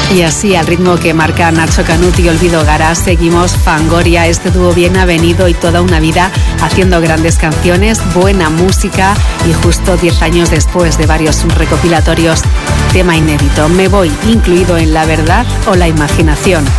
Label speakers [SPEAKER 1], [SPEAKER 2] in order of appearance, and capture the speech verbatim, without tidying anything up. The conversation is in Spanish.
[SPEAKER 1] Y así, al ritmo que marca Nacho Canut y Olvido Garás, seguimos Fangoria, este dúo bien avenido y toda una vida haciendo grandes canciones, buena música y justo diez años después de varios recopilatorios, tema inédito. Me voy, incluido en La Verdad o La Imaginación.